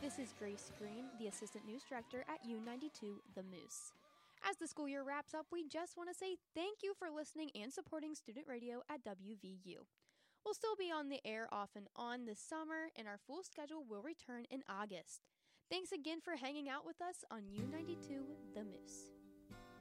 This is Grace Green, the Assistant News Director at U92 The Moose. As the school year wraps up, we just want to say thank you for listening and supporting student radio at WVU. We'll still be on the air off and on this summer, and our full schedule will return in August. Thanks again for hanging out with us on U92 The Moose.